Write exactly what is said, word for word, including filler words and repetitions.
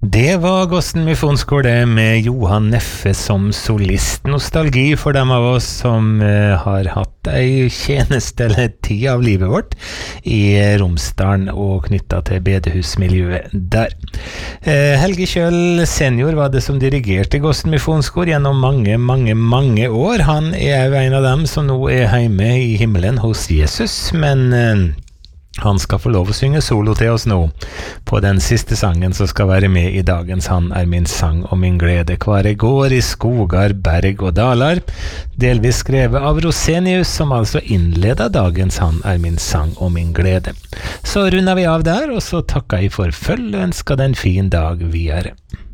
Det var Gosten Misjonsskole med Johan Neffe som solist. Nostalgi for dem av oss som uh, har hatt ei tjeneste eller tid av livet vårt i Romsdalen og knyttet til bedehusmiljøet der. Uh, Helge Kjøll senior var det som dirigerte Gosten Misjonsskole gjennom mange, mange, mange år. Han er jo en av dem som nå er hjemme i himmelen hos Jesus, men uh, han skal få lov å synge solo til oss nå på den siste sangen som skal være med i dagens Han er min sang og min glede. Hvar jeg går i skogar, berg og dalar, delvis skrevet av Rosenius, som altså innleder dagens Han er min sang og min glede. Så runder vi av der, og så takker jeg for følge og ønsker den fin dag videre.